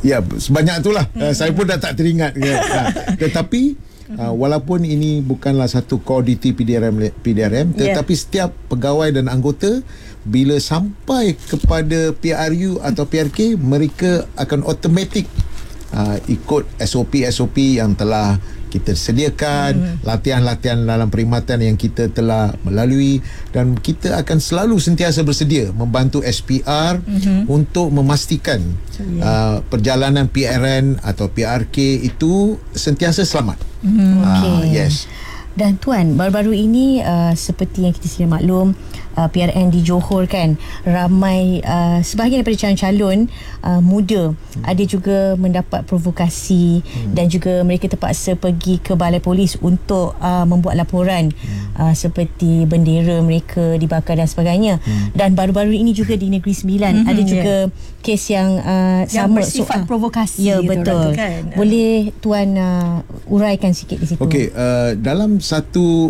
Ya, sebanyak itulah. Saya pun dah tak teringat. Tetapi walaupun ini bukanlah satu core duty PDRM, tetapi setiap pegawai dan anggota bila sampai kepada PRU atau PRK, mereka akan automatik ikut SOP yang telah kita sediakan, latihan-latihan dalam perkhidmatan yang kita telah melalui, dan kita akan selalu sentiasa bersedia membantu SPR untuk memastikan perjalanan PRN atau PRK itu sentiasa selamat. Yes. Dan Tuan, baru-baru ini seperti yang kita sedia maklum, PRN di Johor kan, ramai sebahagian daripada calon-calon muda ada juga mendapat provokasi dan juga mereka terpaksa pergi ke balai polis untuk membuat laporan seperti bendera mereka dibakar dan sebagainya. Dan baru-baru ini juga di Negeri Sembilan ada juga kes yang sama, bersifat provokasi. Ya, betul kan? Boleh Tuan uraikan sikit di situ? Okey, dalam satu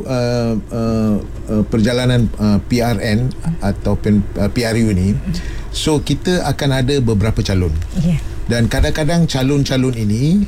perjalanan PRN ataupun PRU ni, so kita akan ada beberapa calon. Dan kadang-kadang calon-calon ini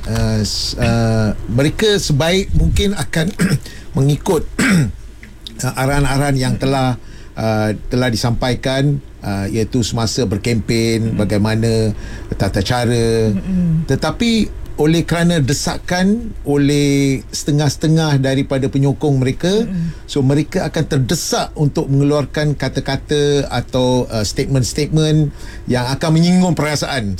mereka sebaik mungkin akan mengikut arahan-arahan yang telah disampaikan, iaitu semasa berkempen, bagaimana tata cara. Tetapi oleh kerana desakan oleh setengah-setengah daripada penyokong mereka, so mereka akan terdesak untuk mengeluarkan kata-kata atau statement-statement yang akan menyinggung perasaan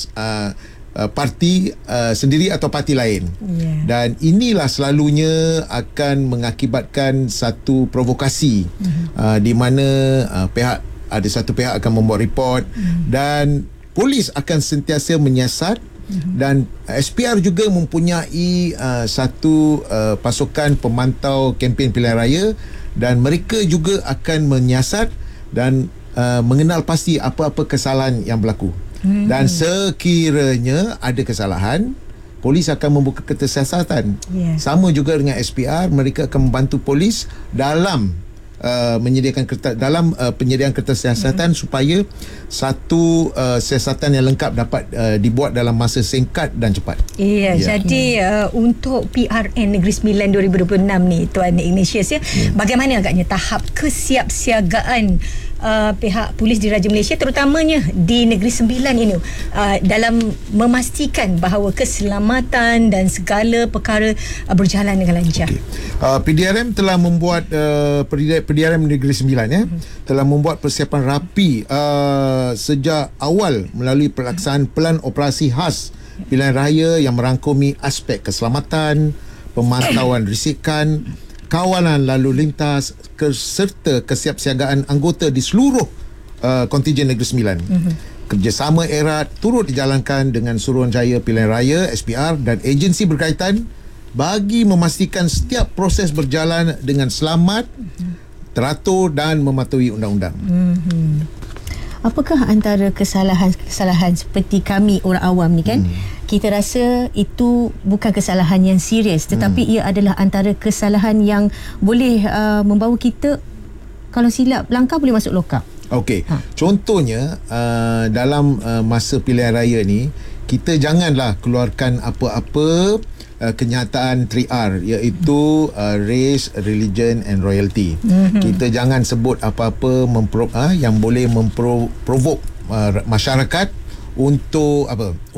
parti sendiri atau parti lain. Dan inilah selalunya akan mengakibatkan satu provokasi di mana ada satu pihak akan membuat report dan polis akan sentiasa menyiasat. Dan SPR juga mempunyai satu pasukan pemantau kempen pilihan raya, dan mereka juga akan menyiasat dan mengenal pasti apa-apa kesalahan yang berlaku. Dan sekiranya ada kesalahan, polis akan membuka kertas siasatan. Sama juga dengan SPR, mereka akan membantu polis dalam menyediakan kertas, dalam penyediaan kertas siasatan supaya satu siasatan yang lengkap dapat dibuat dalam masa singkat dan cepat. Jadi untuk PRN Negeri Sembilan 2026 ni Tuan Ignatius, bagaimana agaknya tahap kesiapsiagaan pihak polis di Raja Malaysia, terutamanya di Negeri Sembilan ini, dalam memastikan bahawa keselamatan dan segala perkara berjalan dengan lancar? PDRM telah membuat PDRM Negeri Sembilan telah membuat persiapan rapi sejak awal melalui pelaksanaan pelan operasi khas pilihan raya yang merangkumi aspek keselamatan, pemantauan risikan, kawalan lalu lintas serta kesiapsiagaan anggota di seluruh kontingen Negeri Sembilan. Kerjasama erat turut dijalankan dengan Suruhanjaya Pilihan Raya SPR dan agensi berkaitan bagi memastikan setiap proses berjalan dengan selamat, teratur dan mematuhi undang-undang. Apakah antara kesalahan-kesalahan seperti kami orang awam ni kan, kita rasa itu bukan kesalahan yang serius, tetapi ia adalah antara kesalahan yang boleh membawa kita, kalau silap langkah, boleh masuk lokap. Okey, contohnya dalam masa pilihan raya ni, kita janganlah keluarkan apa-apa kenyataan 3R, iaitu race, religion and royalty. Kita jangan sebut apa-apa yang boleh memprovok masyarakat untuk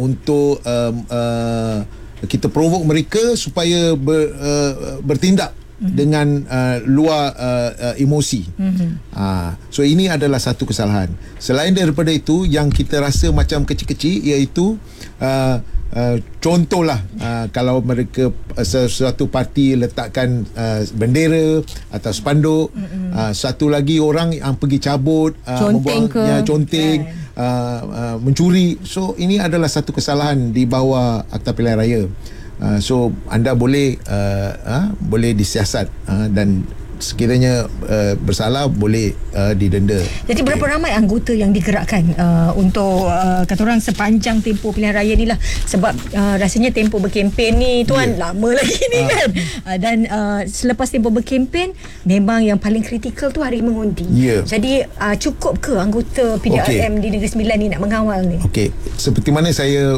kita provok mereka supaya bertindak dengan luar emosi. So ini adalah satu kesalahan. Selain daripada itu, yang kita rasa macam kecil-kecil, iaitu contohlah kalau mereka sesuatu parti letakkan bendera atau spanduk, satu lagi orang yang pergi cabut, conteng, mencuri. So ini adalah satu kesalahan di bawah Akta Pilihan Raya. So anda boleh disiasat dan sekiranya bersalah boleh didenda. Jadi berapa ramai anggota yang digerakkan untuk kata orang sepanjang tempoh pilihan raya ni lah, sebab rasanya tempoh berkempen ni Tuan lama lagi ni kan, dan selepas tempoh berkempen memang yang paling kritikal tu hari mengundi. Jadi cukup ke anggota PDRM di Negeri Sembilan ni nak mengawal ni? Okey, seperti mana saya